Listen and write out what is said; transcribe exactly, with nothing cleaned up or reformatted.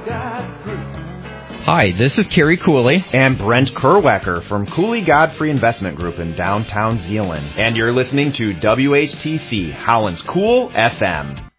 Hi, this is Kerry Cooley. And Brent Kerwecker from Cooley Godfrey Investment Group in downtown Zeeland. And you're listening to W H T C, Howland's Cool F M.